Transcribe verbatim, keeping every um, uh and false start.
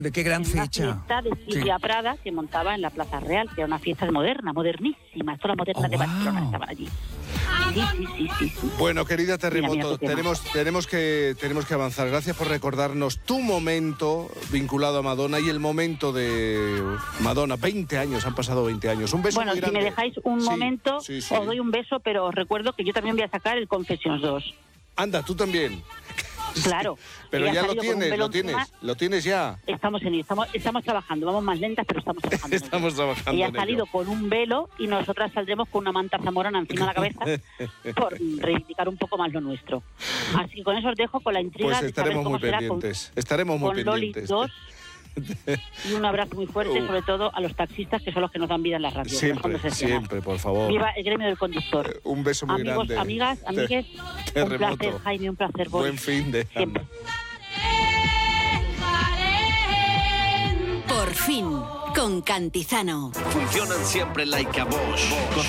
¿De qué gran fecha? Una fiesta de Silvia ¿Qué? Prada que montaba en la Plaza Real, que era una fiesta moderna, modernísima. Todas las modernas Oh, de wow. Barcelona estaban allí. Sí, sí, sí, sí, sí. Bueno, querida Mira, mira Terremoto, qué tema. tenemos, tenemos, que, tenemos que avanzar. Gracias por recordarnos tu momento vinculado a Madonna y el momento de Madonna. veinte años, han pasado veinte años. Un beso Bueno, muy si grande. me dejáis un Sí, momento, sí, sí. os doy un beso, pero os recuerdo que yo también voy a sacar el Confessions dos. Anda, tú también. Claro. Pero Ella ya ha lo salido con un tienes, velo lo tienes, encima. lo tienes ya. Estamos en ello, estamos, estamos trabajando, vamos más lentas, pero estamos trabajando. en ello. Estamos trabajando Ella en ha salido ello. con un velo y nosotras saldremos con una manta zamorana encima de la cabeza por reivindicar un poco más lo nuestro. Así que con eso os dejo con la intriga Pues de saber estaremos cómo muy será con, pendientes. Estaremos muy con Loli pendientes. dos. Y un abrazo muy fuerte, Uh. sobre todo a los taxistas, que son los que nos dan vida en la radio. Siempre, siempre, por favor. Viva el gremio del conductor. Eh, Un beso muy Amigos, grande. amigas, amigues, un Terremoto. placer, Jaime, un placer. Boris. Buen fin de Siempre. Por fin, con Cantizano. Funcionan siempre like a Bosch.